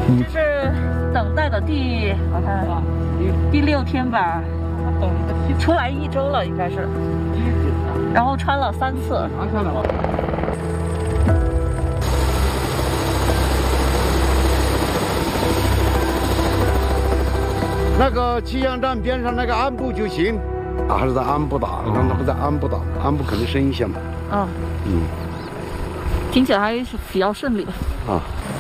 这是等待的我看第6天吧，出来1周了应该是，然后穿了3次。 那个气象站边上那个安部就行，还是在安部打，让他们在安部打，安部肯定省一些嘛。 听起来还是比较顺利的。